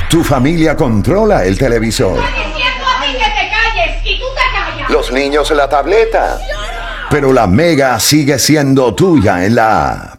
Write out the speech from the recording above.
Tu familia controla el televisor. Estoy diciendo a ti que te calles y tú te callas. Los niños la tableta. Pero la Mega sigue siendo tuya en la app.